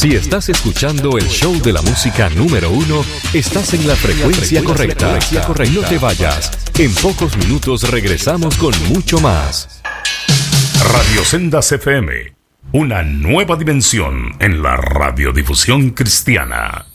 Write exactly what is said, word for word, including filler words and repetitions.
Si estás escuchando el show de la música número uno, estás en la frecuencia correcta. No te vayas. En pocos minutos regresamos con mucho más. Radio Sendas F M, una nueva dimensión en la radiodifusión cristiana.